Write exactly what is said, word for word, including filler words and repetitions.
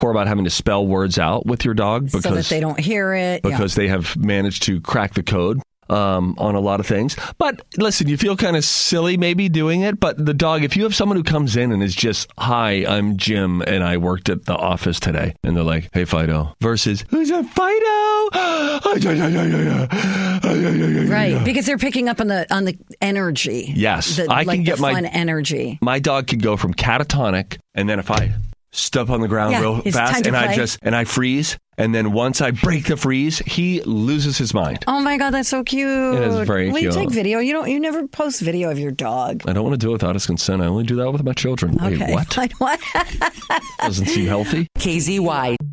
or about having to spell words out with your dog because so that they don't hear it. Because yeah. they have managed to crack the code. Um, on a lot of things. But listen, you feel kind of silly maybe doing it, but the dog, if you have someone who comes in and is just, hi, I'm Jim and I worked at the office today, and they're like, hey, Fido, versus, who's a Fido? Right, because they're picking up on the on the energy. Yes, the, I like can get the my fun energy. My dog can go from catatonic, and then if I step on the ground yeah, real fast and I just and I freeze, and then once I break the freeze, he loses his mind. Oh my God, that's so cute! It is very Will cute. you take video? You don't. You never post video of your dog. I don't want to do it without his consent. I only do that with my children. Okay. Wait, what? Like what? Doesn't seem healthy. K Z Y.